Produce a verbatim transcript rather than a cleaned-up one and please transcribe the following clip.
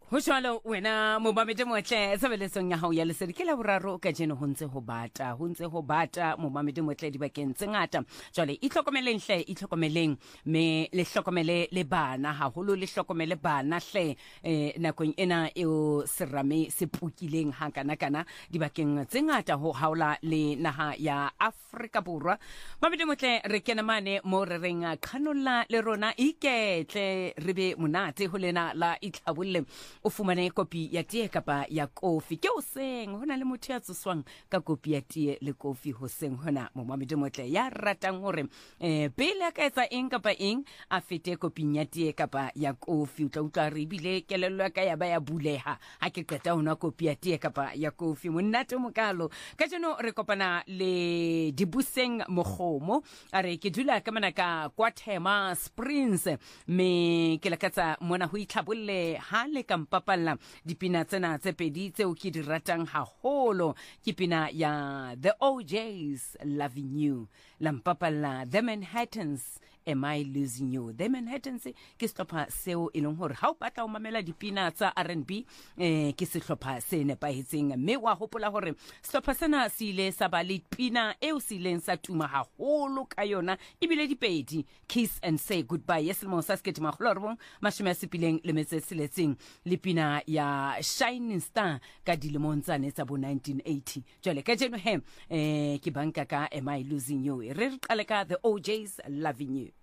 Ho jwalo wena momamedi motle sebeletsong ya hao ya lesedi ke la boraro ka jeno ho ntse ho bata ho ntse ho bata momamedi motle di bakeng tse ngata jwale itlhokomeleng hle itlhokomeleng me le hlokomele le bana haholo le hlokomele bana hle eh nakong ena eo serame se pukileng ha kana kana di bakeng tse ngata ho haola le naha ya Afrika Borwa. Momamedi motle re kena mane mo re reng khanola le rona iketle re be monate ho lena la itlhabolle o fumane kopi ya tee kapa ya kofi ke hoseng hona le motho ya tsoswang ka kopi ya tee le kofi hoseng hona momamedi motle ya ratang hore eh pele ka etsa eng kapa eng a fete kopi ya tee kapa ya kofi o tla utlwa re bile kelello ka ya ba ya buleha ha ke qeta hona kopi ya tee kapa ya kofi monate mokalo ka jeno re kopana le dibuseng moghomo are ke dula ka manaka kwa Thema Springs me ke lakatsa mona ho itlhabolle ha le ka papalla dipina tsena tse pedi tseo ke di ratang haholo ke pina ya The O Js Loving You la mpapalla The Manhattans Am I Losing You. The Manhattans ke sehlopha seo e leng hore ha o batla o mamela dipina tsa R and B eh ke sehlopha se nepahetseng mme wa hopola hore sehlopha sena se ile sa ba le pina eo se ileng sa tuma haholo ka yona ebile dipedi Kiss and Say Goodbye yeselmo sa skete magolorbo mashome a sepileng le metse seletseng le pina ya Shining Star ka dilemong tsane tsa bo nineteen eighty jwale ka jeno he eh ke banka ka Am I Losing You re re qale ka The O Js Loving You.